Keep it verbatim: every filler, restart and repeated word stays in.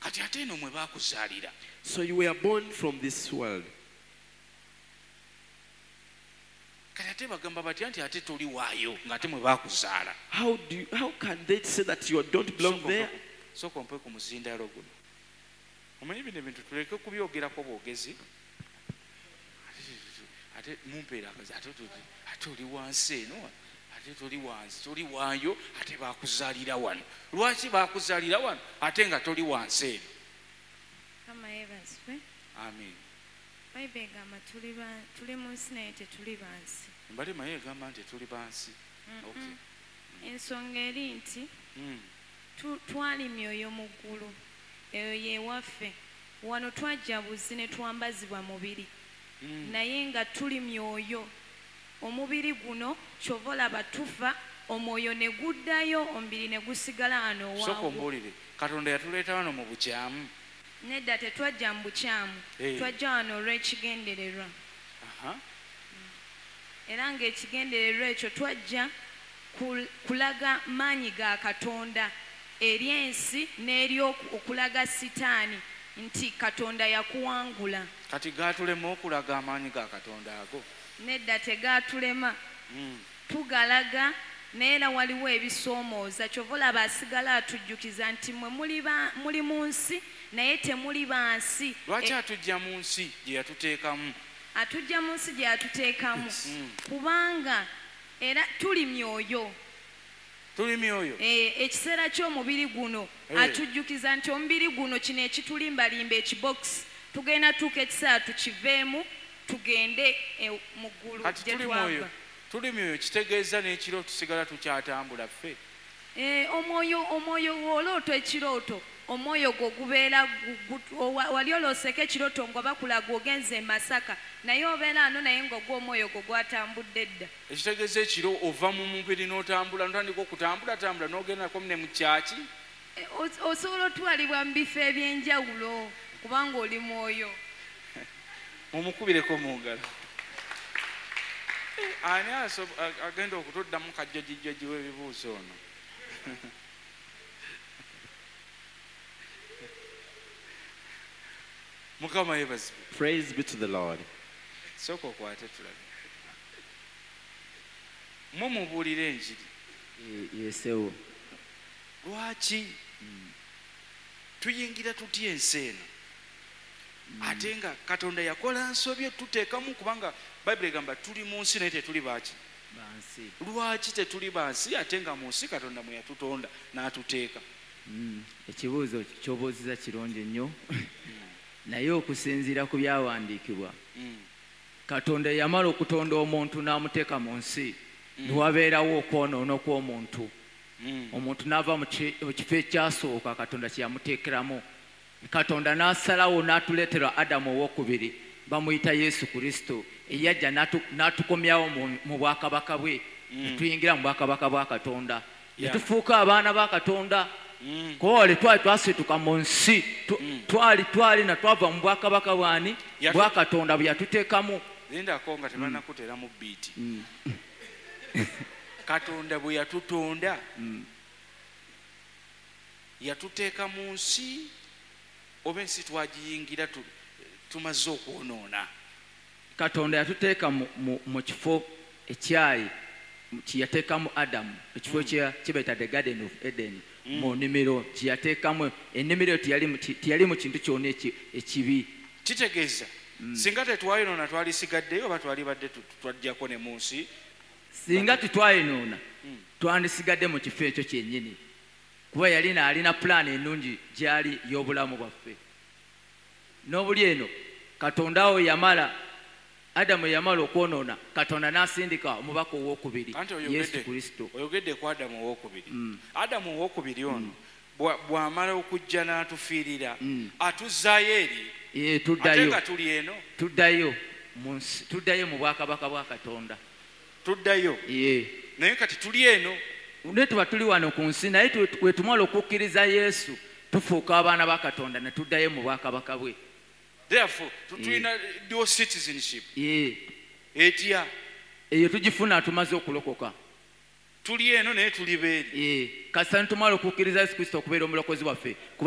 kati ate eno mwe baakuzaalira. So you were born from this world. Kati ate bagamba batya nti ate toli waayo ng'ate mwe baakuzaala. How do you, how can they say that you don't belong there? Sooka ompe ku muzindaalo guno. Omanyi bino ebintu tuleke kubyogerako bwogezi. Ate mumpeera ate ate oli wansi eno, ate toli wansi, toli waayo, ate baakuzaalira wano. Lwaki baakuzaalira wano ate nga toli wansi eno? Kama yebazwe. Amen. Bayibuli egamba tuli ba tuli mu nsi naye tetuli bansi. Mbale maye egamba nti tuli bansi. Okay. Ensonga eri nti Mm. twali myoyo mu ggulu, eyo ye waffe. Wano twajja buzzi ne twambazibwa mubiri. Mm. Naye nga tuli myoyo. Omubiri guno kyova olaba tufa, omwoyo ne guddayo, omubiri ne gusigala wano waawo. Sooka ombuulire, Katonda yatuleeta wano mu bukyamu. Nedda tetwajja mu bukyamu, Hey. twajja wano olw'ekigendererwa. Aha. Era ng'ekigendererwa ekyo twajja kul- kulaga maanyi ga Katonda eri ensi n'eri oku- okulaga Sitaani nti Katonda yakuwangula. Kati gaatulema okulaga amaanyi ga Katonda ago. Nedda tegaatulema, Mm. tugalaga naye era waliwo ebisoomooza. Kyova olaba asigala atujjukiza nti mmwe muli ba- muli mu nsi naye temuli bansi. Lwaki atujja mu nsi gye yatuteekamu? Atujja mu nsi gye yatuteekamu Mm. kubanga era tuli myoyo. Tuli myoyo. Eh, ekiseera ky'omubiri guno Eh. atujjukiza nti omubiri guno kino ekitulimbalimba ekibokisi tugenda tuuka ekiseera tukiveemu tugende eh, mu ggulu Kati gye tuli mwoyo. twava. Tuli myoyo kitegeeza n'ekiro tusigala tukyatambula ffe. Eh, omwoyo omwoyo w'oloota ekirooto omwoyo gwo gubeera gu- gu- owa- wali olooseko ekirooto nga bakulaga ogenze e Masaka naye obeera ano naye nga gwo omwoyo gwo gwatambudde edda. Ekitegeeza ekiro ova mu mubiri n'otambula n'otandika okutambulatambula n'ogendako ne mu kyaki. Eh, os- osobola otwalibwa mu bifo eby'enjawulo kubanga oli mwoyo. Mumukubireko mu ngalo. Ani aso- a- agenda okutuddamu kajjajijjaji w'ebibuuzo ono? Mukama yeebazibwe. Praise be to the Lord. Sooka okwate tulabe. Mmwe mubuulira enjiri. Yesewo. Lwaki tuyingira tutya ensi eno ate nga Katonda yakola nsobye tuteekamu kubanga Bayibuli egamba tuli mu nsi naye tetuli baaki? Bansi. Lwaki tetuli bansi ate nga mu nsi Katonda mwe yatutonda n'atuteeka? Mm, ekibuuzo ky'obuuziza kirungi nnyo naye okusinziira ku byawandiikibwa Mm. Katonda yamala okutonda omuntu n'amuteeka mu nsi newabeerawo okwonoona kw'omuntu. Mm. Omuntu n'ava mu ki- mu kifo ekyasooka Katonda kye yamuteekeramu. Katonda n'asalawo n'atuleetera Adamu owookubiri bamuyita Yesu Kristo eyajja n'atu- n'atukomyawo mu- mu bwakabaka bwe ne tuyingira mu bwakabaka bwa Katonda ne Yeah. tufuuka abaana ba Katonda. Mm. Kole twali twasituka mu nsi tu- twali twali na twava mu bwakabaka bwani Yatu- bwa Katonda bwe yatuteekamu. Lindako nga tebannakutera mu biiti. Katonda bwe yatutonda yatuteeka mu nsi oba ensi twagiyingira tu- tumaze okwonoona. Katonda yatuteeka mu- mu- mu kifo ekyayi kye yateekamu Adamu ekifo kye kye bayita the Garden of Eden mu nnimiro kye yateekamu ennimiro eyo teyali mu ki- teyali mu kintu kyonna eki- ekibi. Kitegeeza singa tetwayonoona twalisigaddeyo oba twalibadde tu- twajjako ne mu nsi. Singa titwayinoona twandisigadde mu kifo ekyo kyennyini kuba yali naalina pulaani ennungi gyali y'obulamu bwaffe. N'obuli eno Katonda we yamala Adamu yamala okwonoona Katonda n'asindika omubaka owookubiri Anti Yesu oyogedde Kristo. oyogedde ku Adamu owookubiri. Adamu owookubiri ono bwa- bw'amala okujja n'atufiirira atuzzaayo eri Eh, ate tuddayo nga tuli eno tuddayo mu nsi- tuddayo mu bwakabaka bwa Katonda. tuddayo Ye. naye kati tuli eno. Ne tuba tuli wano ku nsi naye tu- bwe tumala okukkiriza Yesu tufuuka abaana ba Katonda ne tuddayo mu bwakabaka bwe. Therefore tu- tulina dual citizenship. Ye. Etya Eyo tugifuna tumaze okulokoka. tuli eno naye tuli beeri. Ye. Kasita tumala okukkiriza Yesu Kristo okubeera omulokozi waffe.